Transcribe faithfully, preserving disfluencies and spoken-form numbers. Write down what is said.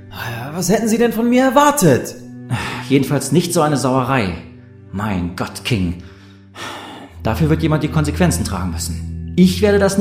Was hätten Sie denn von mir erwartet? Jedenfalls nicht so eine Sauerei. Mein Gott, King. Dafür wird jemand die Konsequenzen tragen müssen. Ich werde das